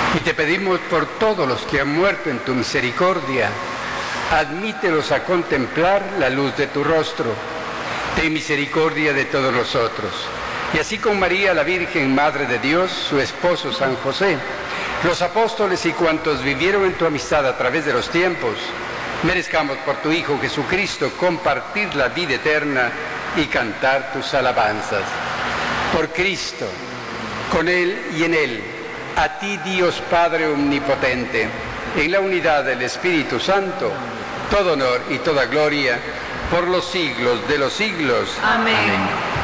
Y te pedimos por todos los que han muerto en tu misericordia, admítelos a contemplar la luz de tu rostro. Ten misericordia de todos nosotros. Y así con María, la Virgen, Madre de Dios, su esposo San José, los apóstoles y cuantos vivieron en tu amistad a través de los tiempos, merezcamos por tu Hijo Jesucristo compartir la vida eterna y cantar tus alabanzas. Por Cristo, con Él y en Él, a ti Dios Padre Omnipotente, en la unidad del Espíritu Santo, todo honor y toda gloria, por los siglos de los siglos. Amén. Amén.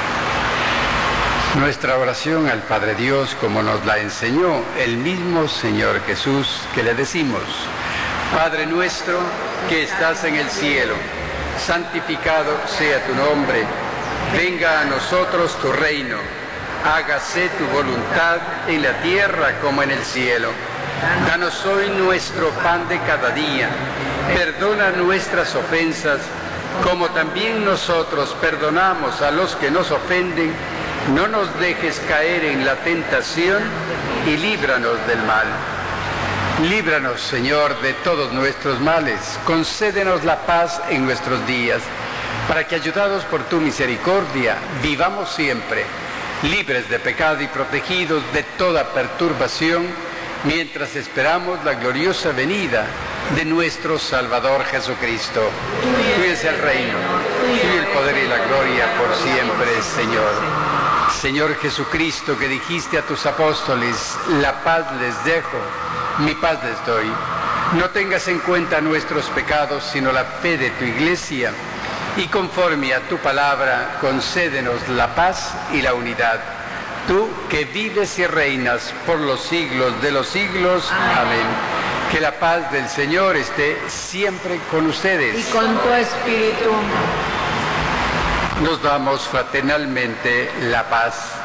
Nuestra oración al Padre Dios, como nos la enseñó el mismo Señor Jesús, que le decimos: Padre nuestro que estás en el cielo, santificado sea tu nombre, venga a nosotros tu reino, hágase tu voluntad en la tierra como en el cielo. Danos hoy nuestro pan de cada día, perdona nuestras ofensas, como también nosotros perdonamos a los que nos ofenden. No nos dejes caer en la tentación y líbranos del mal. Líbranos, Señor, de todos nuestros males. Concédenos la paz en nuestros días, para que, ayudados por tu misericordia, vivamos siempre, libres de pecado y protegidos de toda perturbación, mientras esperamos la gloriosa venida de nuestro Salvador Jesucristo. Tuyo es el reino, tuyo el poder y la gloria por siempre, Señor. Señor Jesucristo, que dijiste a tus apóstoles: la paz les dejo, mi paz les doy. No tengas en cuenta nuestros pecados, sino la fe de tu Iglesia, y conforme a tu palabra, concédenos la paz y la unidad. Tú que vives y reinas por los siglos de los siglos. Amén. Que la paz del Señor esté siempre con ustedes. Y con tu espíritu. Nos damos fraternalmente la paz.